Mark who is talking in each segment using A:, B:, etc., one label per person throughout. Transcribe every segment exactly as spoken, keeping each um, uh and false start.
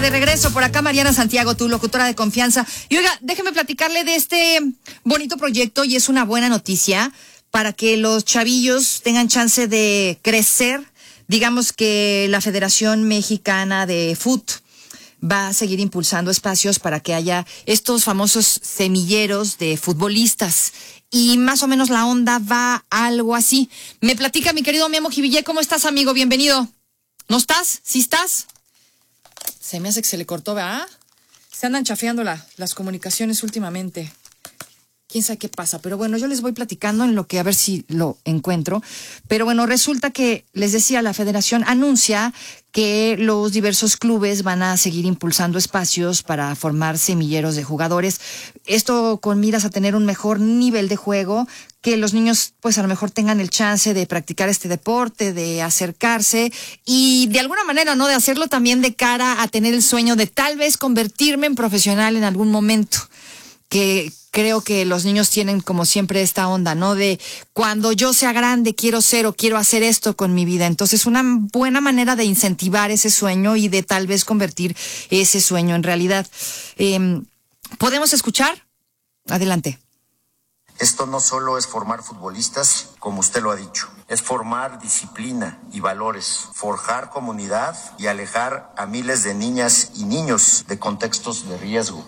A: de regreso por acá, Mariana Santiago, tu locutora de confianza. Y oiga, déjeme platicarle de este bonito proyecto y es una buena noticia para que los chavillos tengan chance de crecer. Digamos que la Federación Mexicana de Fútbol va a seguir impulsando espacios para que haya estos famosos semilleros de futbolistas. Y más o menos la onda va algo así. Me platica mi querido Memo Jivillé. ¿Cómo estás, amigo? Bienvenido. ¿No estás? ¿Sí estás? Se me hace que se le cortó, ¿verdad? Se andan chafeando la, las comunicaciones últimamente. Quién sabe qué pasa, pero bueno, yo les voy platicando en lo que a ver si lo encuentro. Pero bueno, resulta que, les decía, la federación anuncia que los diversos clubes van a seguir impulsando espacios para formar semilleros de jugadores. Esto con miras a tener un mejor nivel de juego, que los niños pues a lo mejor tengan el chance de practicar este deporte, de acercarse y de alguna manera, ¿no?, de hacerlo también de cara a tener el sueño de tal vez convertirme en profesional en algún momento. Que creo que los niños tienen como siempre esta onda, ¿no? De cuando yo sea grande quiero ser o quiero hacer esto con mi vida. Entonces, una buena manera de incentivar ese sueño y de tal vez convertir ese sueño en realidad. Eh, ¿Podemos escuchar? Adelante.
B: Esto no solo es formar futbolistas, como usted lo ha dicho, es formar disciplina y valores, forjar comunidad y alejar a miles de niñas y niños de contextos de riesgo.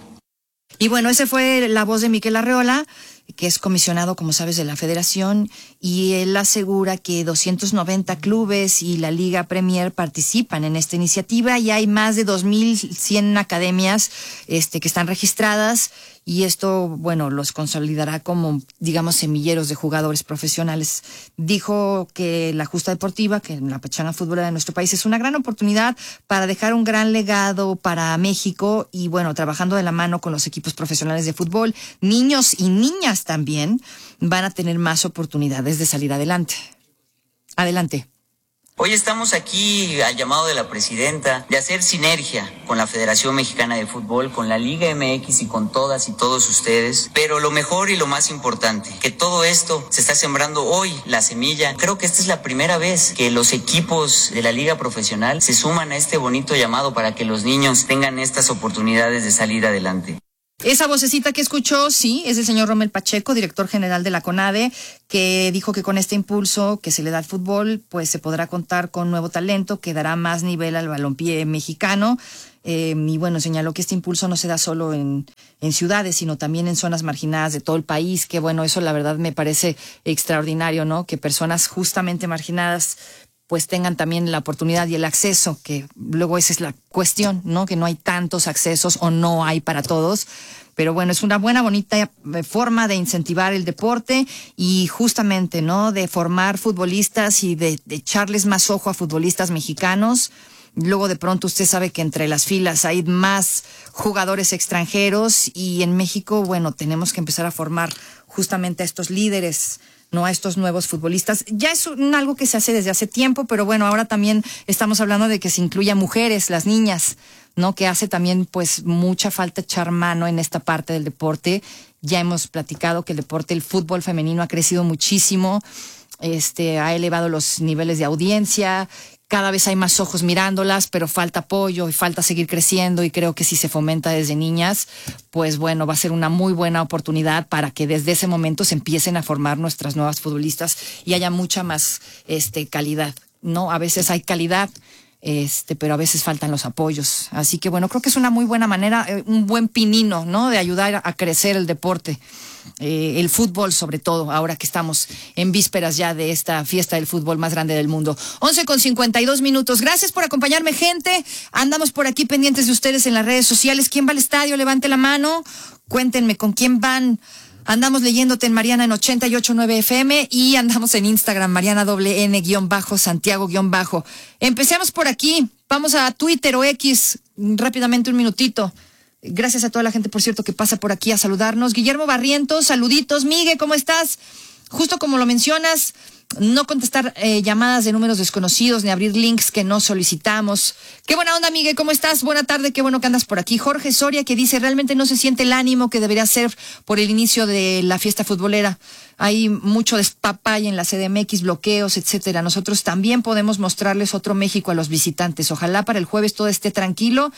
A: Y bueno, ese fue la voz de Miquel Arreola, que es comisionado, como sabes, de la federación, y él asegura que doscientos noventa clubes y la Liga Premier participan en esta iniciativa y hay más de dos mil cien academias este, que están registradas y esto, bueno, los consolidará como, digamos, semilleros de jugadores profesionales. Dijo que la justa deportiva, que la pachanga futbolera de nuestro país es una gran oportunidad para dejar un gran legado para México y, bueno, trabajando de la mano con los equipos profesionales de fútbol, niños y niñas también van a tener más oportunidades de salir adelante. Adelante.
C: Hoy estamos aquí al llamado de la presidenta de hacer sinergia con la Federación Mexicana de Fútbol, con la Liga M X y con todas y todos ustedes. Pero lo mejor y lo más importante, que todo esto se está sembrando hoy, la semilla. Creo que esta es la primera vez que los equipos de la Liga Profesional se suman a este bonito llamado para que los niños tengan estas oportunidades de salir adelante.
A: Esa vocecita que escuchó, sí, es el señor Rommel Pacheco, director general de la CONADE, que dijo que con este impulso que se le da al fútbol, pues se podrá contar con nuevo talento que dará más nivel al balompié mexicano. Eh, y bueno, señaló que este impulso no se da solo en, en ciudades, sino también en zonas marginadas de todo el país, que bueno, eso la verdad me parece extraordinario, ¿no? Que personas justamente marginadas pues tengan también la oportunidad y el acceso, que luego esa es la cuestión, ¿no? Que no hay tantos accesos o no hay para todos. Pero bueno, es una buena, bonita forma de incentivar el deporte y justamente, ¿no?, de formar futbolistas y de, de echarles más ojo a futbolistas mexicanos. Luego de pronto usted sabe que entre las filas hay más jugadores extranjeros y en México, bueno, tenemos que empezar a formar justamente a estos líderes, no a estos nuevos futbolistas. Ya es un, algo que se hace desde hace tiempo, pero bueno, ahora también estamos hablando de que se incluya mujeres, las niñas, ¿no? Que hace también pues mucha falta echar mano en esta parte del deporte. Ya hemos platicado que el deporte, el fútbol femenino ha crecido muchísimo, este, ha elevado los niveles de audiencia, cada vez hay más ojos mirándolas, pero falta apoyo y falta seguir creciendo y creo que si se fomenta desde niñas, pues bueno, va a ser una muy buena oportunidad para que desde ese momento se empiecen a formar nuestras nuevas futbolistas y haya mucha más este calidad, ¿no? A veces hay calidad, este, pero a veces faltan los apoyos. Así que bueno, creo que es una muy buena manera, eh, un buen pinino, ¿no?, de ayudar a crecer el deporte. Eh, el fútbol sobre todo, ahora que estamos en vísperas ya de esta fiesta del fútbol más grande del mundo. once con cincuenta y dos minutos. Gracias por acompañarme, gente. Andamos por aquí pendientes de ustedes en las redes sociales. ¿Quién va al estadio? Levante la mano. Cuéntenme con quién van. Andamos leyéndote en Mariana en ochenta y ocho punto nueve F M y andamos en Instagram, Mariana doble N guión bajo, Santiago guión bajo. Empecemos por aquí. Vamos a Twitter o X rápidamente un minutito. Gracias a toda la gente, por cierto, que pasa por aquí a saludarnos. Guillermo Barrientos, saluditos. Migue, ¿cómo estás? Justo como lo mencionas, no contestar eh, llamadas de números desconocidos ni abrir links que no solicitamos. Qué buena onda, Migue, ¿cómo estás? Buena tarde, qué bueno que andas por aquí. Jorge Soria, que dice, realmente no se siente el ánimo que debería ser por el inicio de la fiesta futbolera. Hay mucho despapay en la C D M X, bloqueos, etcétera. Nosotros también podemos mostrarles otro México a los visitantes. Ojalá para el jueves todo esté tranquilo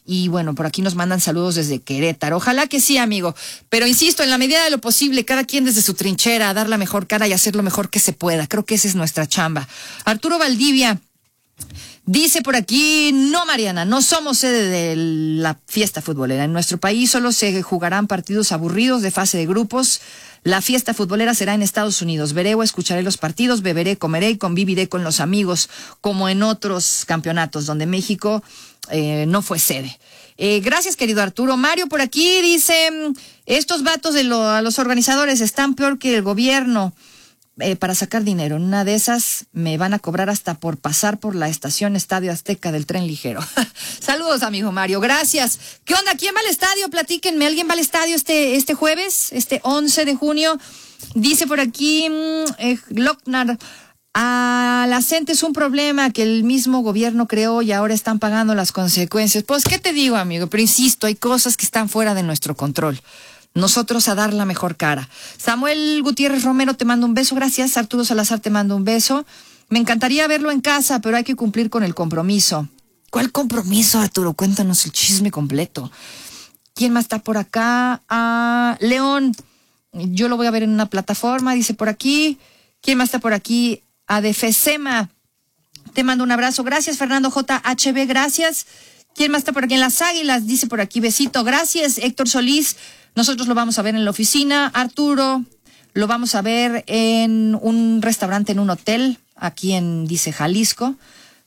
A: Y bueno, por aquí nos mandan saludos desde Querétaro. Ojalá que sí, amigo. Pero insisto, en la medida de lo posible, cada quien desde su trinchera, a dar la mejor cara y hacer lo mejor que se pueda. Creo que esa es nuestra chamba. Arturo Valdivia dice por aquí, no, Mariana, no somos sede de la fiesta futbolera. En nuestro país solo se jugarán partidos aburridos de fase de grupos. La fiesta futbolera será en Estados Unidos. Veré o escucharé los partidos, beberé, comeré y conviviré con los amigos, como en otros campeonatos donde México eh, no fue sede. Eh, gracias, querido Arturo. Mario por aquí dice, estos vatos de lo, a los organizadores están peor que el gobierno eh, para sacar dinero. En una de esas me van a cobrar hasta por pasar por la estación Estadio Azteca del tren ligero. Saludos, amigo Mario. Gracias. ¿Qué onda? ¿Quién va al estadio? Platíquenme. ¿Alguien va al estadio este, este jueves, este once de junio? Dice por aquí, eh, Lochnar, a la gente es un problema que el mismo gobierno creó y ahora están pagando las consecuencias. Pues, ¿qué te digo, amigo? Pero insisto, hay cosas que están fuera de nuestro control. Nosotros a dar la mejor cara. Samuel Gutiérrez Romero, te mando un beso. Gracias. Arturo Salazar, te mando un beso. Me encantaría verlo en casa, pero hay que cumplir con el compromiso. ¿Cuál compromiso, Arturo? Cuéntanos el chisme completo. ¿Quién más está por acá? Ah, León, yo lo voy a ver en una plataforma, dice por aquí. ¿Quién más está por aquí? Adefesema, te mando un abrazo. Gracias, Fernando J H B, gracias. ¿Quién más está por aquí? En las Águilas, dice por aquí, besito. Gracias, Héctor Solís. Nosotros lo vamos a ver en la oficina. Arturo, lo vamos a ver en un restaurante, en un hotel, aquí en, dice, Jalisco.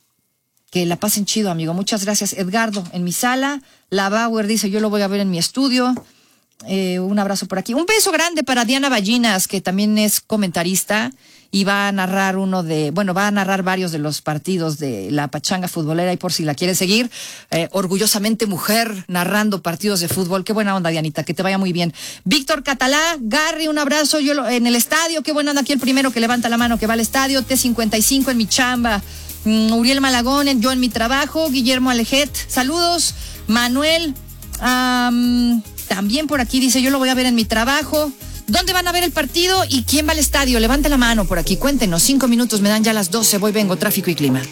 A: Que la pasen chido, amigo. Muchas gracias. Edgardo, en mi sala. La Bauer dice, yo lo voy a ver en mi estudio. Eh, un abrazo por aquí. Un beso grande para Diana Ballinas, que también es comentarista y va a narrar uno de, bueno, va a narrar varios de los partidos de la pachanga futbolera, y por si la quiere seguir, eh, orgullosamente mujer narrando partidos de fútbol. Qué buena onda, Dianita, que te vaya muy bien. Víctor Catalá, Garry, un abrazo. Yo lo, en el estadio, qué buena onda, aquí el primero que levanta la mano que va al estadio. T cincuenta y cinco en mi chamba. Mm, Uriel Malagón, yo en mi trabajo. Guillermo Alejet, saludos. Manuel, um, también por aquí dice, yo lo voy a ver en mi trabajo. ¿Dónde van a ver el partido y quién va al estadio? Levante la mano por aquí, cuéntenos. Cinco minutos, me dan ya las doce. Voy, vengo, tráfico y clima.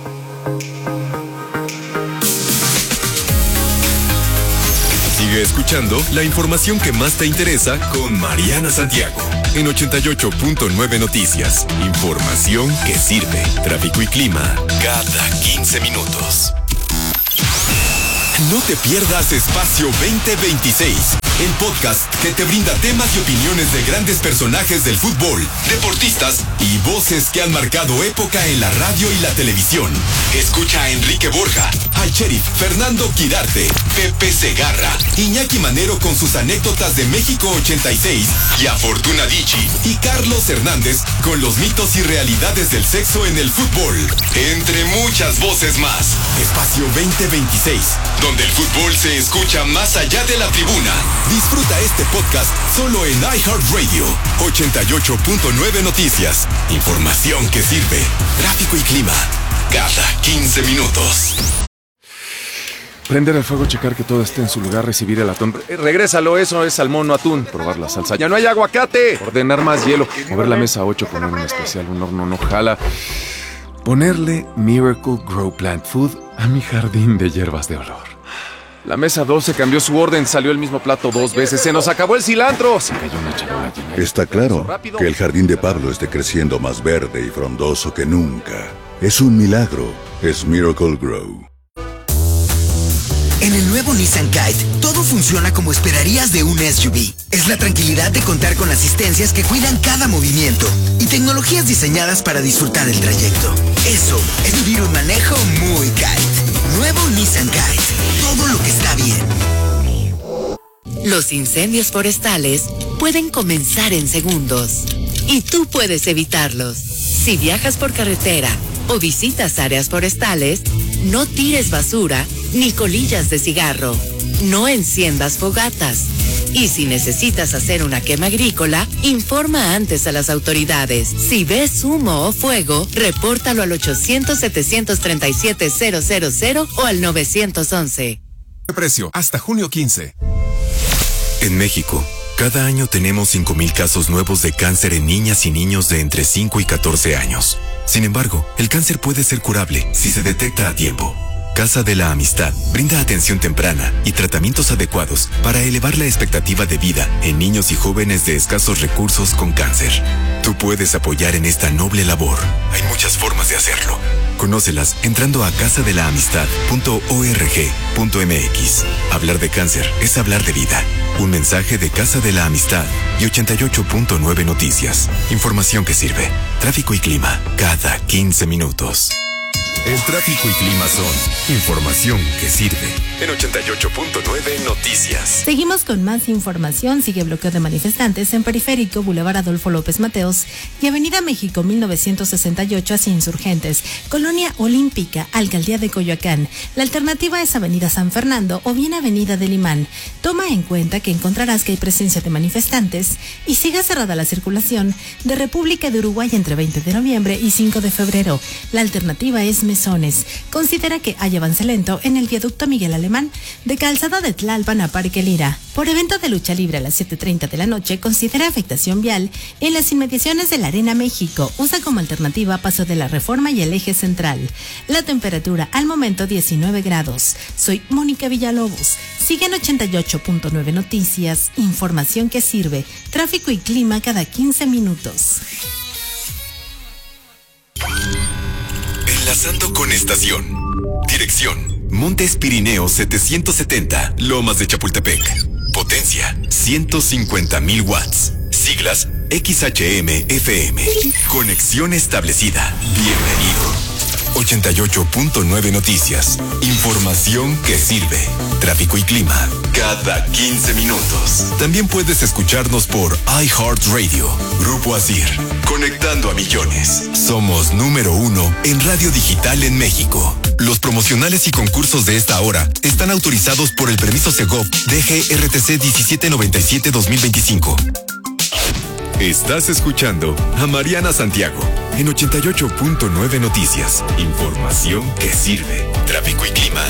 D: Sigue escuchando la información que más te interesa con Mariana Santiago en ochenta y ocho punto nueve Noticias. Información que sirve. Tráfico y clima cada quince minutos. No te pierdas Espacio veinte veintiséis, el podcast que te brinda temas y opiniones de grandes personajes del fútbol, deportistas y voces que han marcado época en la radio y la televisión. Escucha a Enrique Borja, al sheriff Fernando Quirarte, Pepe Segarra, Iñaki Manero con sus anécdotas de México ochenta y seis y a Fortuna Dicci y Carlos Hernández con los mitos y realidades del sexo en el fútbol. Entre muchas voces más. Espacio veinte veintiséis, donde el fútbol se escucha más allá de la tribuna. Disfruta este podcast solo en iHeartRadio. ochenta y ocho punto nueve Noticias. Información que sirve. Tráfico y clima cada quince minutos.
E: Prender el fuego, checar que todo esté en su lugar, recibir el atún. Eh, regrésalo, eso es salmón, no atún. Probar la salsa. ¡Ya no hay aguacate! Ordenar más hielo. Mover la mesa a ocho, poner un especial, un horno no jala. Ponerle Miracle Grow Plant Food a mi jardín de hierbas de olor. La mesa doce cambió su orden, salió el mismo plato dos veces. ¡Se nos acabó el cilantro! Se cayó una charola llena.
F: Está claro que el jardín de Pablo esté creciendo más verde y frondoso que nunca. Es un milagro. Es Miracle Grow.
G: En el nuevo Nissan Kite, todo funciona como esperarías de un S U V. Es la tranquilidad de contar con asistencias que cuidan cada movimiento y tecnologías diseñadas para disfrutar el trayecto. Eso es vivir un manejo muy Kite. Nuevo Nissan Kite. Todo lo que está bien.
H: Los incendios forestales pueden comenzar en segundos y tú puedes evitarlos. Si viajas por carretera o visitas áreas forestales, no tires basura ni colillas de cigarro. No enciendas fogatas. Y si necesitas hacer una quema agrícola, informa antes a las autoridades. Si ves humo o fuego, repórtalo al ochocientos, setecientos treinta y siete, cero cero cero o al nueve once.
D: Precio hasta junio quince. En México, cada año tenemos cinco mil casos nuevos de cáncer en niñas y niños de entre cinco y catorce años. Sin embargo, el cáncer puede ser curable si se detecta a tiempo.
I: Casa de la Amistad brinda atención temprana y tratamientos adecuados para elevar la expectativa de vida en niños y jóvenes de escasos recursos con cáncer. Tú puedes apoyar en esta noble labor. Hay muchas formas de hacerlo. Conócelas entrando a casa de la amistad punto org punto m x. Hablar de cáncer es hablar de vida. Un mensaje de Casa de la Amistad y ochenta y ocho punto nueve Noticias. Información que sirve. Tráfico y clima cada quince minutos.
D: El tráfico y clima son información que sirve. En ochenta y ocho punto nueve Noticias.
J: Seguimos con más información. Sigue bloqueo de manifestantes en Periférico, Boulevard Adolfo López Mateos y Avenida México mil novecientos sesenta y ocho hacia Insurgentes, Colonia Olímpica, Alcaldía de Coyoacán. La alternativa es Avenida San Fernando o bien Avenida del Imán. Toma en cuenta que encontrarás que hay presencia de manifestantes y sigue cerrada la circulación de República de Uruguay entre veinte de noviembre y cinco de febrero. La alternativa es Mesones. Considera que hay avance lento en el viaducto Miguel Alemán de Calzada de Tlalpan a Parque Lira. Por evento de lucha libre a las siete treinta de la noche, considera afectación vial en las inmediaciones de la Arena México. Usa como alternativa Paso de la Reforma y el Eje Central. La temperatura al momento diecinueve grados. Soy Mónica Villalobos. Sigue en ochenta y ocho punto nueve Noticias. Información que sirve. Tráfico y clima cada quince minutos.
D: Enlazando con estación. Dirección: Montes Pirineos setecientos setenta, Lomas de Chapultepec. Potencia: ciento cincuenta mil watts. Siglas: X H M F M. Conexión establecida. Bienvenido. ochenta y ocho punto nueve Noticias. Información que sirve. Tráfico y clima cada quince minutos. También puedes escucharnos por iHeartRadio. Grupo Asir. Conectando a millones. Somos número uno en radio digital en México. Los promocionales y concursos de esta hora están autorizados por el permiso Segov D G R T C diecisiete noventa y siete dos mil veinticinco. Estás escuchando a Mariana Santiago en ochenta y ocho punto nueve Noticias. Información que sirve. Tráfico y clima